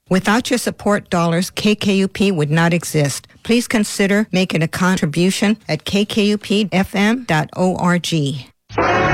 Without your support dollars, KKUP would not exist. Please consider making a contribution at kkupfm.org.